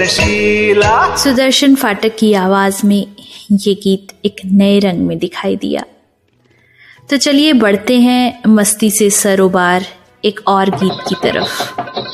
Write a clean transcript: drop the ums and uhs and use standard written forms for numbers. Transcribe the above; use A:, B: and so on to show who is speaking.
A: शीला।
B: सुदर्शन फाटक की आवाज में ये गीत एक नए रंग में दिखाई दिया। तो चलिए बढ़ते हैं मस्ती से सरोबार एक और गीत की तरफ।